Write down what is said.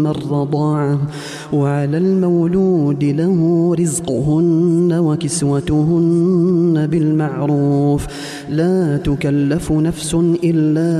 الرضاعة وعلى المولود له رزقهن وكسوتهن بالمعروف لا تكلف نفس إلا